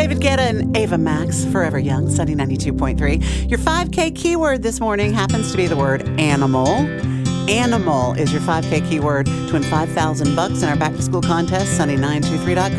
David Guetta and Ava Max, Forever Young, Sunny 92.3. Your 5K keyword this morning happens to be the word animal. Animal is your 5K keyword to win $5,000 in our back-to-school contest, sunny923.com.